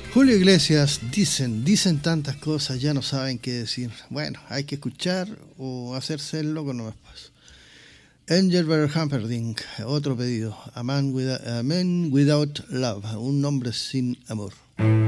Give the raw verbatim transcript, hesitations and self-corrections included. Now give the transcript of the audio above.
Julio Iglesias, dicen, dicen tantas cosas, ya no saben qué decir. Bueno, hay que escuchar o hacerse el loco nomás. Engelbert Humperdinck, otro pedido. A Man Without, a Man Without Love, un hombre sin amor.